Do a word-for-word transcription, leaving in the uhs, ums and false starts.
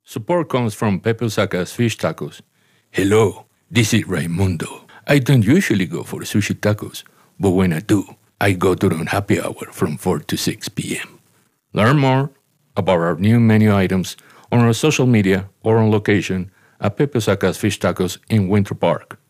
Support comes from Pepe Osaka's Fish Tacos. Hello, this is Raimundo. I don't usually go for sushi tacos, but when I do, I go during happy hour from four to six p.m. Learn more about our new menu items on our social media or on location at Pepe Osaka's Fish Tacos in Winter Park.